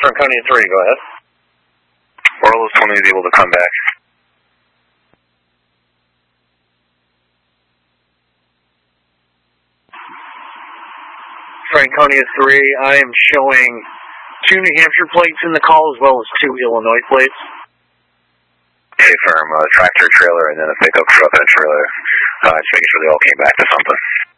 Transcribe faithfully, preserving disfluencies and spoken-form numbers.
Franconia three, go ahead. Orlos twenty is able to come back. Franconia three, I am showing two New Hampshire plates in the call as well as two Illinois plates. Okay, firm, uh, tractor trailer and then a pickup truck and a trailer. Uh, just making sure they all came back to something.